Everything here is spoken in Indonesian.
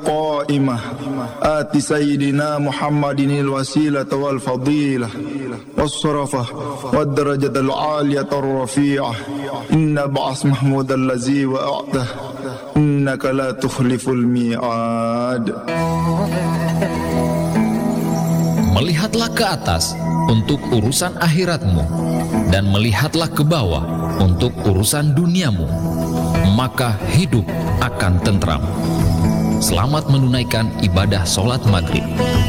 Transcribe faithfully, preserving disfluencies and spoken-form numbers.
قائمة آت سيدنا محمد الوسيلة والفضيلة والشرفة والدرجة العالية الرفيعة إن بعث محمود الذي وعده إنك لا تخلف الميعاد. Melihatlah ke atas untuk urusan akhiratmu, dan melihatlah ke bawah untuk urusan duniamu, maka hidup akan tentram. Selamat menunaikan ibadah sholat maghrib.